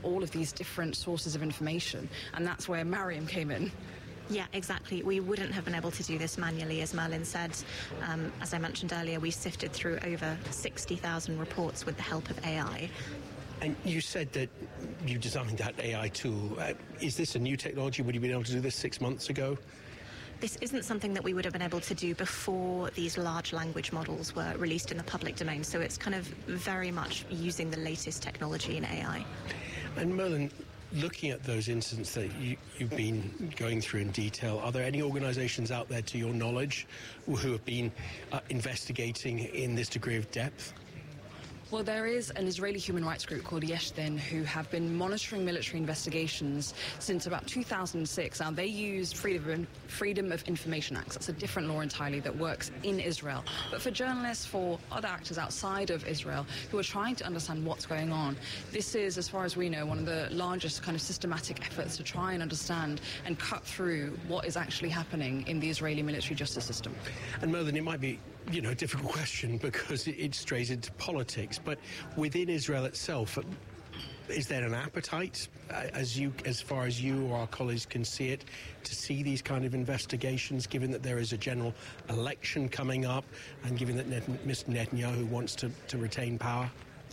all of these different sources of information. And that's where Mariam came in. Yeah, exactly. We wouldn't have been able to do this manually, as Merlin said. As I mentioned earlier, we sifted through over 60,000 reports with the help of AI. And you said that you designed that AI tool. Is this a new technology? Would you have been able to do this 6 months ago? This isn't something that we would have been able to do before these large language models were released in the public domain. So it's kind of very much using the latest technology in AI. And Merlin, looking at those incidents that you've been going through in detail, are there any organisations out there, to your knowledge, who have been investigating in this degree of depth? Well, there is an Israeli human rights group called Yesh Din who have been monitoring military investigations since about 2006. Now, they use Freedom of Information Acts. That's a different law entirely that works in Israel. But for journalists, for other actors outside of Israel who are trying to understand what's going on, this is, as far as we know, one of the largest kind of systematic efforts to try and understand and cut through what is actually happening in the Israeli military justice system. And Merlin, it might be, a difficult question because it strays into politics. But within Israel itself, is there an appetite, as far as you or our colleagues can see it, to see these kind of investigations, given that there is a general election coming up and given that Mr. Netanyahu wants to retain power?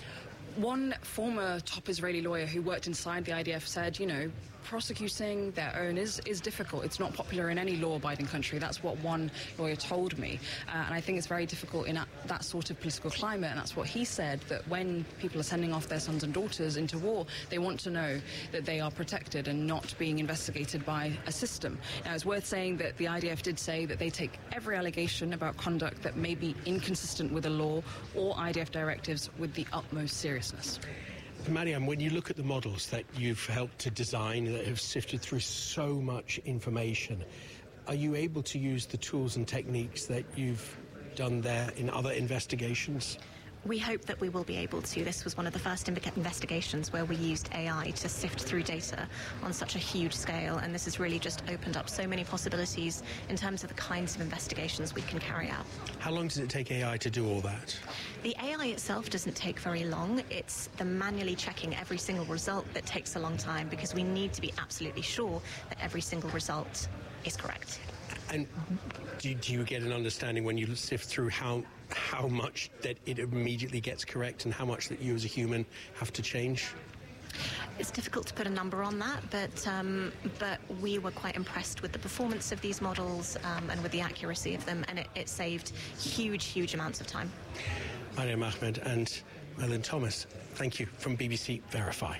One former top Israeli lawyer who worked inside the IDF said, prosecuting their own is difficult. It's not popular in any law-abiding country. That's what one lawyer told me. And I think it's very difficult in that sort of political climate. And that's what he said, that when people are sending off their sons and daughters into war, they want to know that they are protected and not being investigated by a system. Now, it's worth saying that the IDF did say that they take every allegation about conduct that may be inconsistent with the law or IDF directives with the utmost seriousness. Mariam, when you look at the models that you've helped to design that have sifted through so much information, are you able to use the tools and techniques that you've done there in other investigations? We hope that we will be able to. This was one of the first investigations where we used AI to sift through data on such a huge scale, and this has really just opened up so many possibilities in terms of the kinds of investigations we can carry out. How long does it take AI to do all that? The AI itself doesn't take very long. It's the manually checking every single result that takes a long time, because we need to be absolutely sure that every single result is correct. And do you get an understanding when you sift through how much that it immediately gets correct and how much that you as a human have to change? It's difficult to put a number on that, but we were quite impressed with the performance of these models and with the accuracy of them, and it saved huge amounts of time. Mariam Ahmed and Merlin Thomas, thank you from BBC Verify.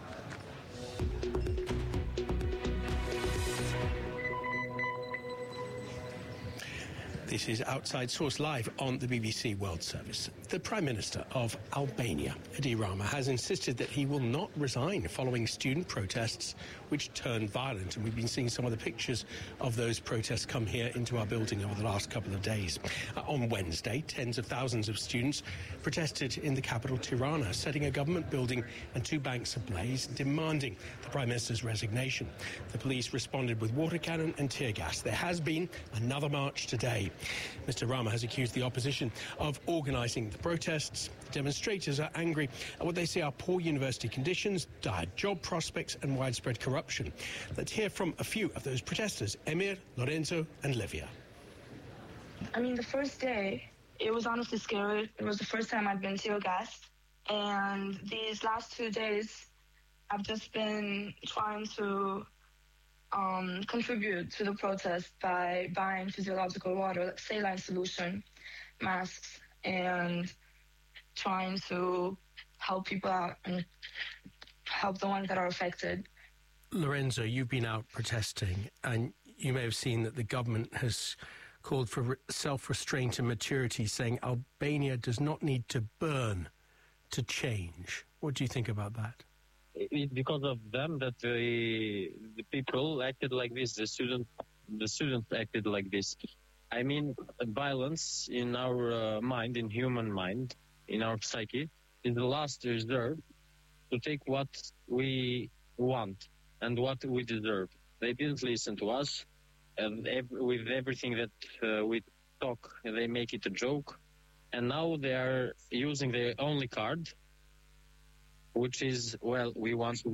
This is Outside Source Live on the BBC World Service. The Prime Minister of Albania, Edi Rama, has insisted that he will not resign following student protests which turned violent. And we've been seeing some of the pictures of those protests come here into our building over the last couple of days. On Wednesday, tens of thousands of students protested in the capital, Tirana, setting a government building and two banks ablaze, demanding the Prime Minister's resignation. The police responded with water cannon and tear gas. There has been another march today. Mr. Rama has accused the opposition of organising the protests. The demonstrators are angry at what they say are poor university conditions, dire job prospects and widespread corruption. Let's hear from a few of those protesters, Emir, Lorenzo and Livia. The first day, it was honestly scary. It was the first time I'd been tear gassed. And these last 2 days, I've just been trying to contribute to the protest by buying physiological water, saline solution, masks, and trying to help people out and help the ones that are affected. Lorenzo, you've been out protesting, and you may have seen that the government has called for self-restraint and maturity, saying Albania does not need to burn to change. What do you think about that? It's because of them that the people acted like this. The students acted like this. Violence in our mind, in human mind, in our psyche, is the last resort to take what we want and what we deserve. They didn't listen to us, and with everything that we talk, they make it a joke. And now they are using their only card, which is, we want to